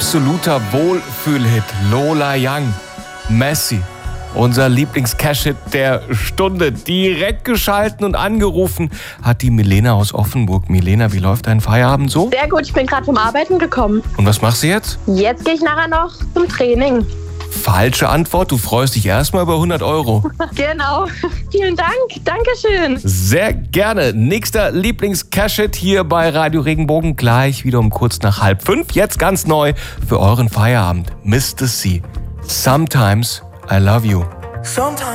absoluter Wohlfühlhit. Lola Young, Messi. Unser Lieblings-Cash-Hit der Stunde. Direkt geschalten und angerufen hat die Milena aus Offenburg. Milena, wie läuft dein Feierabend so? Sehr gut, ich bin gerade vom Arbeiten gekommen. Und was machst du jetzt? Jetzt gehe ich nachher noch zum Training. Falsche Antwort, du freust dich erstmal über 100 €. Genau. Vielen Dank. Dankeschön. Sehr gerne. Nächster Lieblings-Cash-Hit hier bei Radio Regenbogen. Gleich wieder um kurz nach 4:30. Jetzt ganz neu für euren Feierabend. Mr. C. Sometimes I love you.